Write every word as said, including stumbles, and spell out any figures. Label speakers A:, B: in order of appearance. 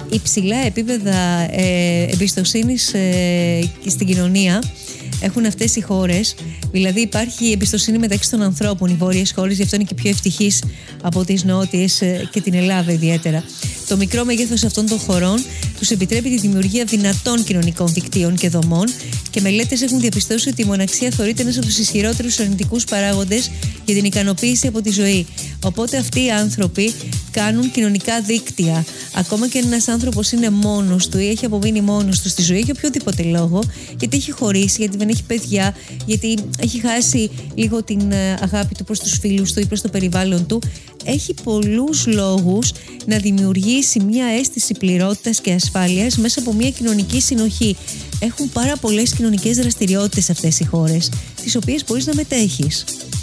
A: υψηλά επίπεδα ε, εμπιστοσύνης ε, στην κοινωνία έχουν αυτές οι χώρες. Δηλαδή υπάρχει εμπιστοσύνη μεταξύ των ανθρώπων, οι βόρειες χώρες, γι' αυτό είναι και πιο ευτυχείς από τις νότιες και την Ελλάδα ιδιαίτερα. Το μικρό μέγεθος αυτών των χωρών τους επιτρέπει τη δημιουργία δυνατών κοινωνικών δικτύων και δομών, και μελέτες έχουν διαπιστώσει ότι η μοναξία θεωρείται ένας από τους ισχυρότερους αρνητικούς παράγοντες για την ικανοποίηση από τη ζωή. Οπότε αυτοί οι άνθρωποι κάνουν κοινωνικά δίκτυα. Ακόμα και αν ένας άνθρωπος είναι μόνος του ή έχει απομείνει μόνος του στη ζωή για οποιοδήποτε λόγο, γιατί έχει χωρίσει, γιατί δεν έχει παιδιά, γιατί έχει χάσει λίγο την αγάπη του προς τους φίλους του ή προς το περιβάλλον του, έχει πολλούς λόγους να δημιουργήσει μια αίσθηση πληρότητας και ασφάλειας μέσα από μια κοινωνική συνοχή. Έχουν πάρα πολλές κοινωνικές δραστηριότητες αυτές οι χώρες, τις οποίες μπορείς να μετέχεις.